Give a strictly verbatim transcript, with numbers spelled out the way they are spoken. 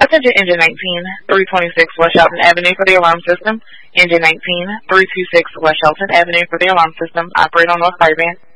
Attention Engine nineteen, three twenty-six West Shelton Avenue for the alarm system. Engine nineteen, three twenty-six West Shelton Avenue for the alarm system. Operate on North Fireband.